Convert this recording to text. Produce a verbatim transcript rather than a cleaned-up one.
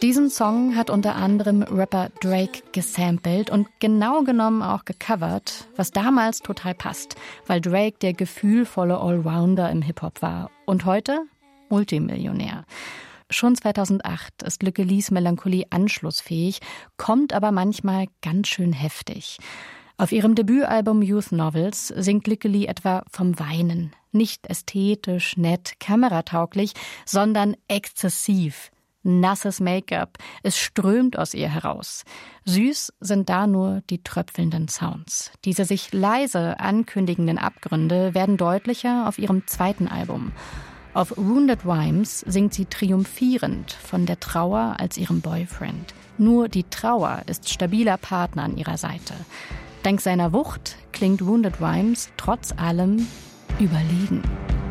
Diesen Song hat unter anderem Rapper Drake gesampelt und genau genommen auch gecovert, was damals total passt, weil Drake der gefühlvolle Allrounder im Hip-Hop war. Und heute Multimillionär. Schon zweitausendacht ist Lücke Lies Melancholie anschlussfähig, kommt aber manchmal ganz schön heftig. Auf ihrem Debütalbum Youth Novels singt Lücke Lie etwa vom Weinen. Nicht ästhetisch, nett, kameratauglich, sondern exzessiv. Nasses Make-up, es strömt aus ihr heraus. Süß sind da nur die tröpfelnden Sounds. Diese sich leise ankündigenden Abgründe werden deutlicher auf ihrem zweiten Album. Auf Wounded Rhymes singt sie triumphierend von der Trauer als ihrem Boyfriend. Nur die Trauer ist stabiler Partner an ihrer Seite. Dank seiner Wucht klingt Wounded Rhymes trotz allem überlegen.